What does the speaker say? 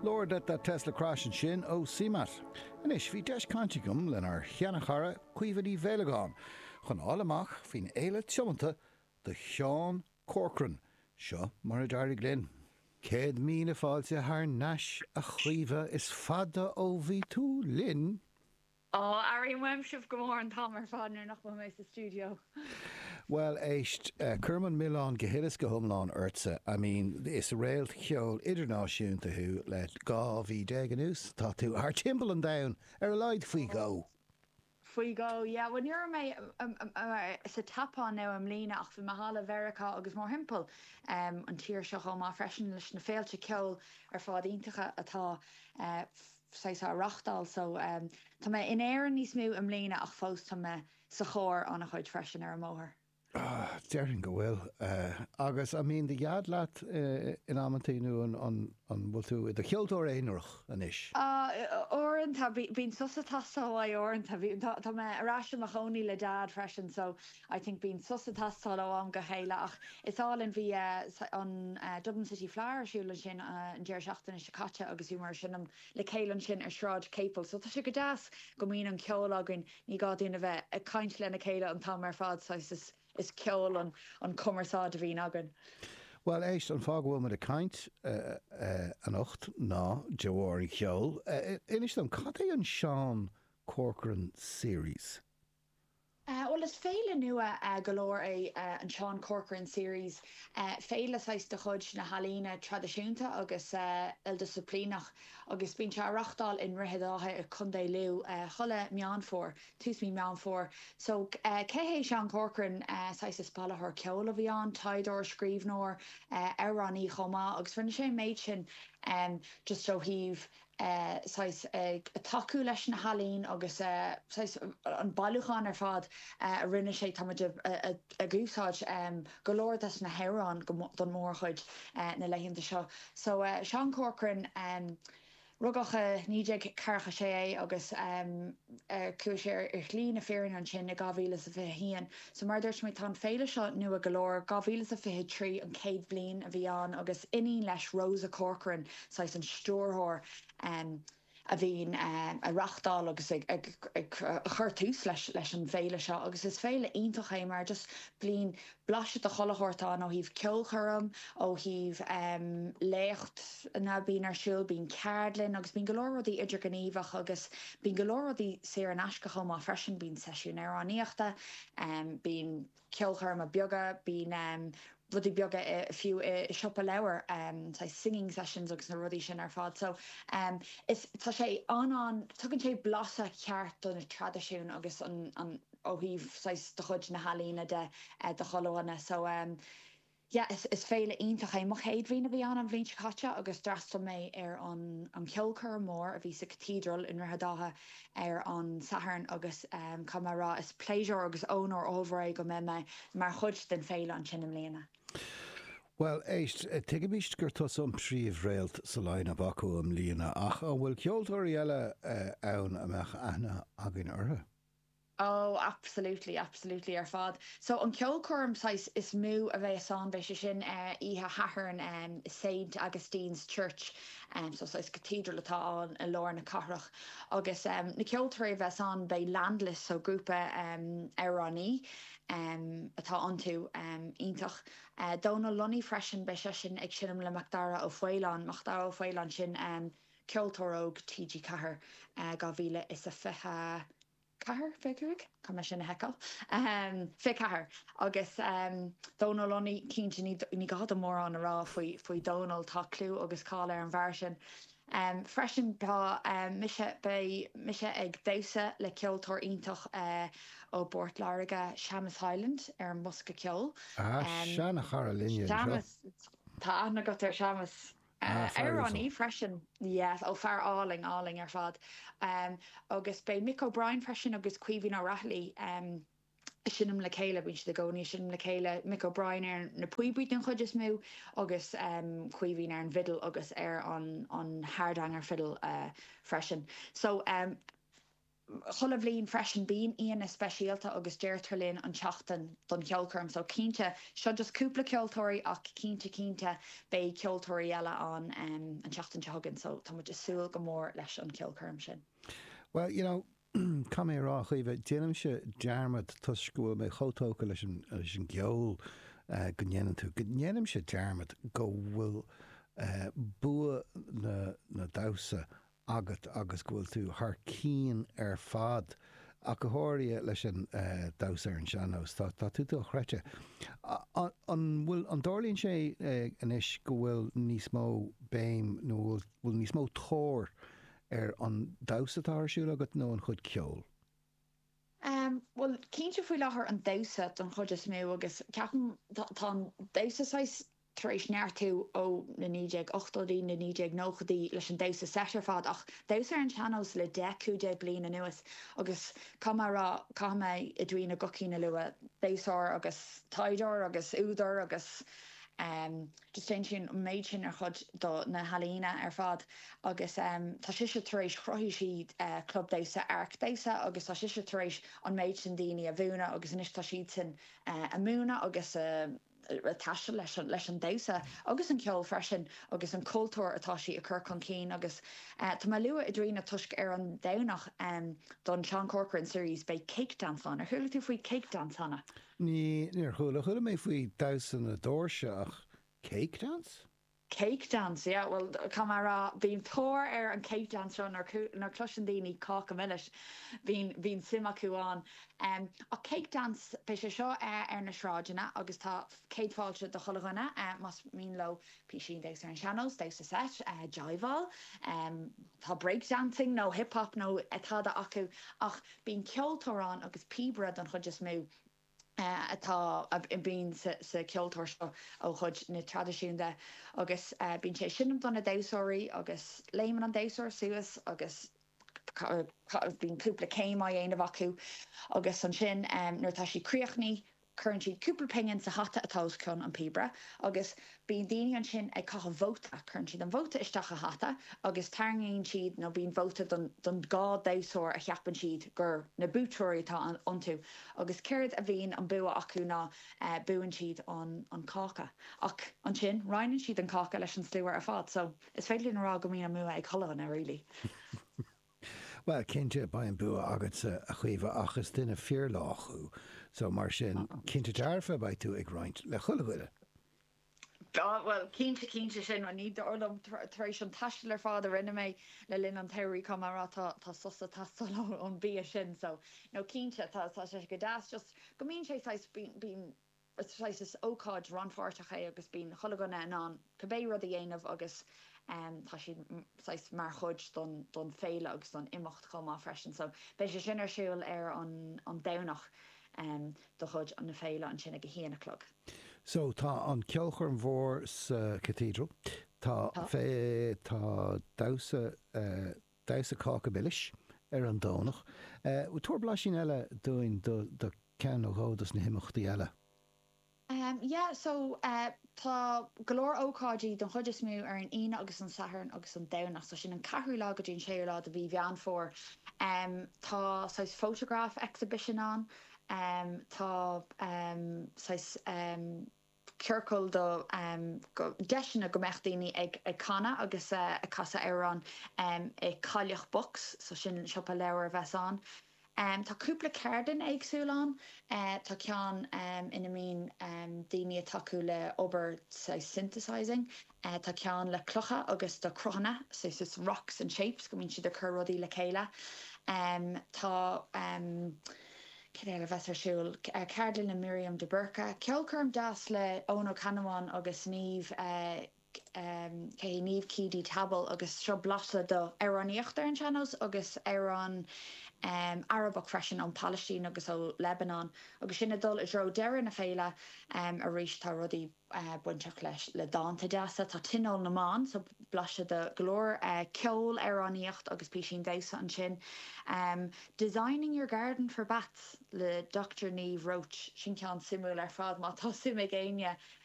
Lord that Tesla crash and shin ó Simat. And is fi deis cantigum len ar chianachara cuivadi velagan. Chun alamach fin eile tiomanta de Sean Corcoran. Seo Maradari Glen. Ced mína fáilte haar nash a chuiva is fada ó bhí tú lin. Ari Wemshif Gomor and Tomer Fadner nach my studio. Well, eist Kerman Milan Gehillis Gehumlan Urtsa. I mean, Israel Kjol International who let Gavi Deganus Tatu our Timberland down. Light we go. We go, yeah. When you're it's a tap on now Lena ach fi mahala Verica agus more himple an tír seo má freisin leis na féilte ceol ar fád iontacha atá sais a rachtal so tá me in éan níos mú Lena ach fós tá me sa chóir an a chuid freisin ar a móthir. Dearing go well. Agus, I mean, the yard lat in Amantinu on Bultu, the Kyoto Einrach an ish. Oren have been susatasso I oren have me Rasha Mahoney le dad freshen, so I think being susatasso on Gahelach. It's all in via on Dublin City Flower Shul shin and Jershachten and Shakacha agus humor shinum le Kalan shin a shrod capel. So the sugadas go mean on Kyolagin, you got in a kind len a Kayla and Tomer Fad sizes. Is ceol an cumarsáid a bhí agan. Well, éist an fágháil mar a caint an ocht ná Jawari ceol. Inis an cad é an Sean Corcoran series? Well, it's féile nua galore an Sean Corcoran series. Féile sais de chud na halína tradiisiúnta agus il disciplínach agus bín se rachtal in rihedáthe a chundé liú cholle meán for, tús mí meán for. So cehé Sean Corcoran sais is spala her ceol a bhí an, taidor scríbnóir araní chomá agus rinne sé méid sin just so híh sais taú leis na halín agus sais an bailúchan ar fad a rinne sé táid a gúsáid golóir na Heran don mór chuid na leihinnta seo. So Sean Corcoran rugacha níideag carcha sé agus cúis ar chlín a férin an sin na gavílas a bheit hían. So mar dúirt mé tá féile seo nua golóir gavílas a fihe trí an céad blin a bhí an agus iní leis Rosa Corcoran sais an stúrthór a bhín a rachtal agus ag chuirtús leis an féile seo agus is féile ionintach é mar just blin blaise a chollachirtá ó híh ceolcharam ó híh lécht na bín ar siúil bín cardlin agus bín golóradí idir gníomhach agus bín golóradí sé an ascacha má freisin bín seisiúnéir aníochta bín ceolcharam a beaga bín rudí beaga fiú siopa leabhar singing sessions agus na rudí sin ar fad. So tá sé an tugann sé blasa ceart don na tradiisiún agus an ó híh sais de chud na halína de cholána. So yeah, is féile ionintach é mo chéad bhína bhí an bhín chatte agus drasta mé ar an ceolchar mór a bhí sa cathedral in Rihedáha ar an Saharn agus camerará is pléisiúr agus ónor óhraig go mé mar chud den féile an sinnim léana. Well, éist tuige míist gur tosam tríomh réalt sa lein a bacu am líana ach an bhfuil ceoltóirí eile ann amach ana agin ortha. Oh, absolutely ar fad. So an ceolchorm sais is mú a bheith san bheith sin ihe hathairn St. Augustine's Church so sais cathedral atá an a lár na carach agus na ceoltóirí bheith san bei landlis so grúpa araní atá antú ionintach dóna lonní freisin bei sin ag sinnim le Macdara ó Fáileán sin ceoltóróg TG Cahar gavíle is a fithe Cahar figurig come sin hecal fi Cahar agus Donal loni cínte ní gad mór an rá faoi Donal tá clú agus cá ar an bhar sin freisin tá mise ag dása le ceoltóir ionintach ó Bort Láirge Seamus Highland ar an Musca ceol seanna chara linne tá na got ar Seamus Araní freisin, yes, ó fear áling ar fad. Agus bei Mick O'Brien freisin agus cuihín á rathlaí sinnim le chéile bhín si de gcónaí sinnim le chéile Mick O'Brien ar na puibríd an chud is mú agus cuihín ar an fidal agus ar an hardang ar fidal freisin. So chola bhlín freisin bíon íon is speisialta agus deirtarlín an teachtain don ceolcurm, so cínte seo just cúpla ceoltóirí ach cínte bé ceoltóirí eile an teachtain tehagan, so tá mu just súil go mór leis an ceolcurm sin. Well, you know, Ca mé rá chuomh déanam se dearmad tá scúil mé chotóca leis an geol go nnéanam tú. Go nnéanam se dearmad go bhfuil bua na dása agat agus bhfuil tú th cían ar fad a go háirí leis an dása ar an seanós tá tú do chreite. An dálíonn sé inis go bhfuil níos mó béim nó bhfuil níos mó tóir ar an dása arsúil agat nó an chud ceol? Well, cínte faoi láthair an dása don chud is mé agus ceapan tá dása taréis neartú ó na 8í na 9í leis an dása setar fad ach dása ar an seanós le 10 bliana nuas agus camará caime I dtrína gocína lua dásár agus taidir agus údar agus just sin méid sin ar chud do na halína ar fad agus tá si taréis chrothí siad club dása arc dása agus tá si taréis an méid sin daoine a bhúna agus inis tá siad sin a múna agus taiiste leis an dása agus an ceol freisin agus an cultúr atá si a chur chun cín agus tá má lua I dtrína tuisc ar an damhnach don Sean Corcoran series bei cake dance an. Ar thuúla tú faoi cake dance anna? Níor chula mé faoi dása na dóirseach cake dance? Cake dance, yeah, well, camera bín tóir ar an cake dance nar cluisean daoine cá go milliis bín sim acu an. A cake dance pe sé seo ar na sráidena agus tá céadfáilte do cholaghine mas mín lo pí déis ar an seanós, déis a set, jival, tá breakdancing nó hip-hop nó etáda acu ach bín ceoltarrán agus píbre don chud is mú. Atá bín sa ceoltóir seo ó chud na tradiisiúnta agus bín sé sinnam don na dásóirí agus léman an dásóir suas agus bín cúpla céim a dhéanamh acu agus an sin nuair tá sí críochnaí chuann siad cúpla pingin sa hata atás chun an píbre agus bín daoine an sin ag cacha bhóta chuann siad an bhóta isteach a hata agus targaíonn siad nó bín bhóta don gá dásóir a cheapan siad gur na búteoirí tá an tú agus céird a bhíon an bua acu ná buan siad an cácha ach an sin rainan siad an cácha leis an slúar a fad, so is féidir rá go mína mua ag chola rilí. Well, cinnte ba an bua agat a chuomh achas duine fearláchú, so mar sin cinnte dearfa ba tú ag roiint le chulahuiile. Well, cínte sin an níd orlam taréis an taiiste ar fád a rinne mé le linn an teirí camará tá sosa tastal an bí sin, so nó cínte tá sé go dáas just go mín sé bín is ócáid ranfáirtecha agus bín chulaganna an cabbé rud a dhéanamh agus tá si mar chud don féile agus don imimecht chomá freisin, so bei sé sin siúil ar an damhnach do chud an na féile an sinna go héanaclog. So tá an ceolchorm mhór sa cathedral, tá dása cácha bilis ar an dónach. Tuair blasin eile doin do cean ó ghódas na himachtaí eile? Yeah, so tá golóir ócáidí don chud is mú ar an ine agus an saharn agus an damhnach, so sin an ceathrú lá go dtíon séú lá a bhí bhean fór. Tá sais photograph exhibition an, tá ceircail do deisina go meachtaoine ag canna agus a casa arán ag cáileach box, so sin siopa leabhar bheits an. Tá cúpla ceardan agsúlán, tá cean ina mín daoine taú le obair synthesizing, tá cean le clocha agus do crochanna, so is rocks and shapes, go mín siad a chur rudaí le chéile. Tá Céile bheitarsúil Cairdeal na Miriam de Burca, ceolcurm das le Óno Canavan agus níomh níomh cídí tabal agus seo blasa do Aráníocht ar an seanós agus Arán Arabach freisin an Palestine agus ó Lebanon agus sinna dul is ro deireann na féile a rís tá rudaí buinteach leis le dáanta deasa tá tinál na man, so blasa de glór ceol Aráníocht agus písín dása an sin. Designing your garden for bats le Dr. Niamh Roach sin cean simú ar fad má tá sim ag aine